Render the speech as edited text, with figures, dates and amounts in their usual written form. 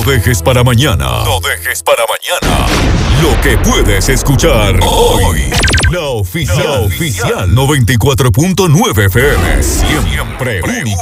dejes para mañana. No dejes para mañana lo que puedes escuchar hoy. La oficial 94.9 FM. Siempre única.